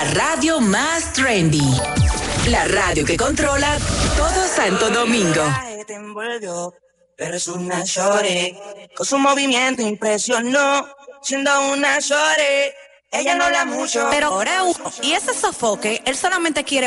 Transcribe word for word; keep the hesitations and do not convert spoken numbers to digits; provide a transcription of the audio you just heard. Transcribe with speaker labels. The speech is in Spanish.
Speaker 1: La radio más trendy. La radio que controla todo Santo Domingo.
Speaker 2: Te envolvió, pero es una shorty. Con su movimiento impresionó, siendo una shorty. Ella no habla mucho,
Speaker 3: pero, ¿y ese sofoque? Él solamente quiere